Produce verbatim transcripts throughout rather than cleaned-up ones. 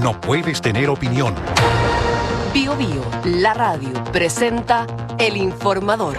no puedes tener opinión. Bio Bio, la radio, presenta El Informador.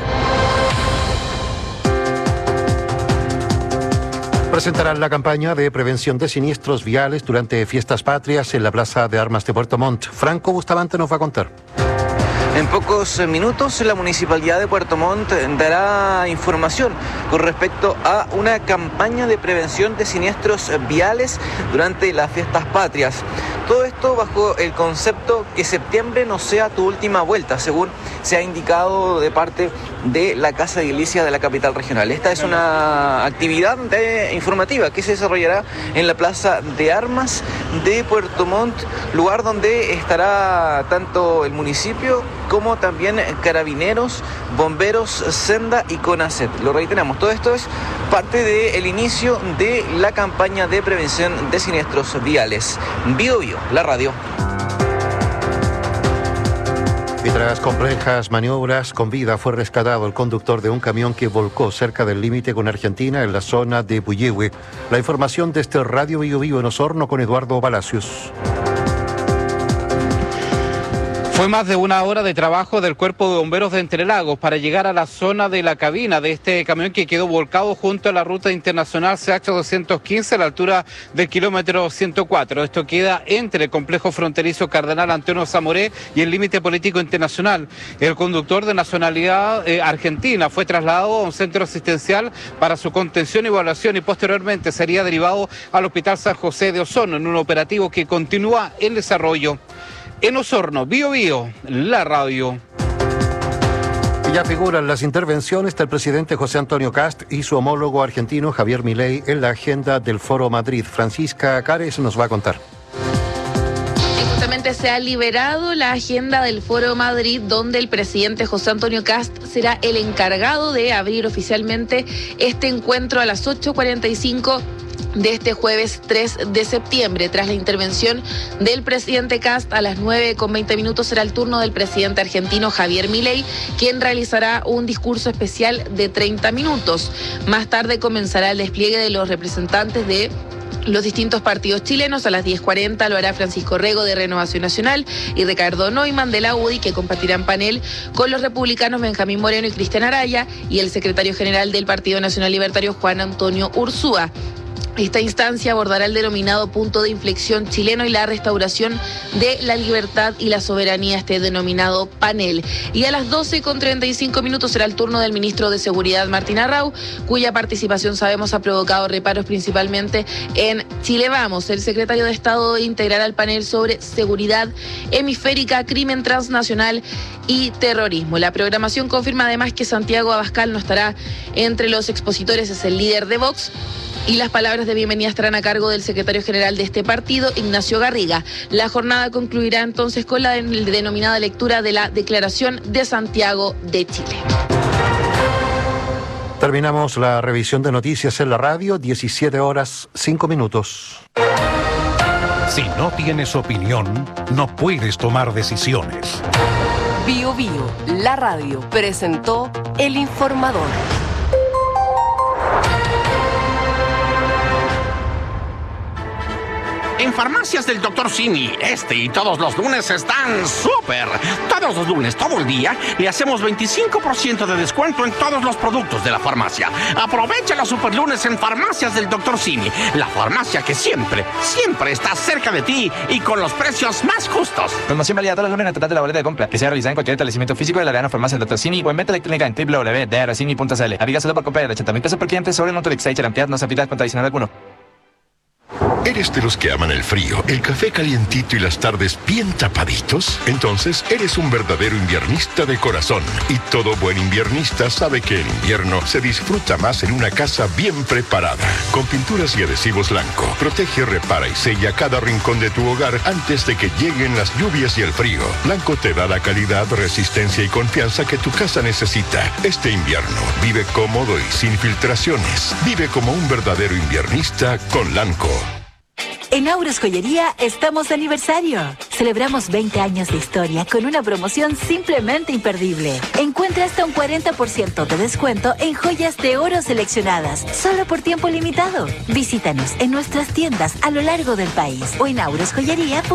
Presentarán la campaña de prevención de siniestros viales durante fiestas patrias en la Plaza de Armas de Puerto Montt. Franco Bustamante nos va a contar. En pocos minutos, la Municipalidad de Puerto Montt dará información con respecto a una campaña de prevención de siniestros viales durante las fiestas patrias. Todo esto bajo el concepto que septiembre no sea tu última vuelta, según se ha indicado de parte de la Casa de Iglesia de la capital regional. Esta es una actividad de, informativa que se desarrollará en la Plaza de Armas de Puerto Montt, lugar donde estará tanto el municipio como también Carabineros, Bomberos, Senda y CONACET. Lo reiteramos, todo esto es parte del inicio de la campaña de prevención de siniestros viales. Bio Bio, la radio. Y tras complejas maniobras, con vida fue rescatado el conductor de un camión que volcó cerca del límite con Argentina en la zona de Puyehue. La información de este Radio Bio Bio en Osorno con Eduardo Palacios. Fue más de una hora de trabajo del Cuerpo de Bomberos de Entre Lagos para llegar a la zona de la cabina de este camión que quedó volcado junto a la ruta internacional C H doscientos quince a la altura del kilómetro ciento cuatro. Esto queda entre el complejo fronterizo Cardenal Antonio Zamoré y el límite político internacional. El conductor de nacionalidad eh, argentina fue trasladado a un centro asistencial para su contención y evaluación y posteriormente sería derivado al Hospital San José de Osorno en un operativo que continúa en desarrollo. En Osorno, Bio Bio, la radio. Y ya figuran las intervenciones del presidente José Antonio Kast y su homólogo argentino Javier Milei en la agenda del Foro Madrid. Francisca Cares nos va a contar. Justamente se ha liberado la agenda del Foro Madrid, donde el presidente José Antonio Kast será el encargado de abrir oficialmente este encuentro a las ocho cuarenta y cinco de este jueves tres de septiembre. Tras la intervención del presidente Kast, a las nueve con veinte minutos será el turno del presidente argentino Javier Milei, quien realizará un discurso especial de treinta minutos. Más tarde comenzará el despliegue de los representantes de los distintos partidos chilenos. A las diez cuarenta lo hará Francisco Rego de Renovación Nacional y Ricardo Neumann de la U D I, que compartirán panel con los republicanos Benjamín Moreno y Cristian Araya y el secretario general del Partido Nacional Libertario Juan Antonio Ursúa. Esta instancia abordará el denominado punto de inflexión chileno y la restauración de la libertad y la soberanía, este denominado panel. Y a las doce con treinta y cinco minutos será el turno del ministro de Seguridad, Martín Arrau, cuya participación sabemos ha provocado reparos principalmente en Chile Vamos. El secretario de Estado integrará el panel sobre seguridad hemisférica, crimen transnacional y terrorismo. La programación confirma además que Santiago Abascal no estará entre los expositores, es el líder de Vox. Y las palabras de bienvenida estarán a cargo del secretario general de este partido, Ignacio Garriga. La jornada concluirá entonces con la denominada lectura de la Declaración de Santiago de Chile. Terminamos la revisión de noticias en la radio, diecisiete horas, cinco minutos. Si no tienes opinión, no puedes tomar decisiones. Bio Bio, la radio, presentó El Informador. En Farmacias del doctor Simi, este y todos los lunes están súper. Todos los lunes, todo el día, le hacemos veinticinco por ciento de descuento en todos los productos de la farmacia. Aprovecha los super lunes en Farmacias del doctor Simi, la farmacia que siempre, siempre está cerca de ti y con los precios más justos. Promoción válida todos los lunes en el total de la boleta de compra, que sea realizada en cualquier establecimiento físico de la Arena Farmacia del doctor Simi o en venta electrónica en w w w punto d r simi punto c l. Aplica solo por compra de ochenta mil pesos por cliente sobre el monto de Excite, cantidad no se aplica con adicional alguno. ¿Eres de los que aman el frío, el café calientito y las tardes bien tapaditos? Entonces eres un verdadero inviernista de corazón. Y todo buen inviernista sabe que en invierno se disfruta más en una casa bien preparada. Con pinturas y adhesivos Lanco, protege, repara y sella cada rincón de tu hogar antes de que lleguen las lluvias y el frío. Lanco te da la calidad, resistencia y confianza que tu casa necesita. Este invierno vive cómodo y sin filtraciones. Vive como un verdadero inviernista con Lanco. En Auros Joyería estamos de aniversario. Celebramos veinte años de historia con una promoción simplemente imperdible. Encuentra hasta un cuarenta por ciento de descuento en joyas de oro seleccionadas, solo por tiempo limitado. Visítanos en nuestras tiendas a lo largo del país o en auros joyería punto com.